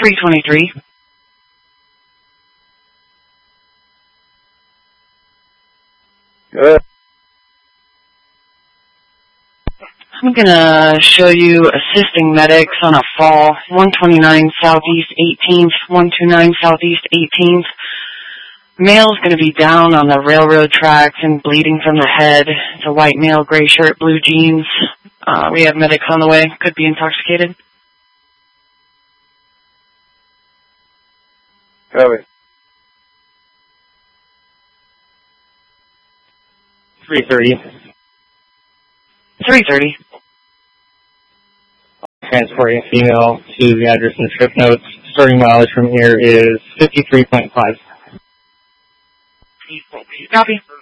323. Good. I'm gonna show you assisting medics on a fall, 129 Southeast 18th, 129 Southeast 18th. Male's gonna be down on the railroad tracks and bleeding from the head. It's a white male, gray shirt, blue jeans. We have medics on the way. Could be intoxicated. Copy. 330. 330. Transporting a female to the address in the trip notes. Starting mileage from here is 53.5. Copy.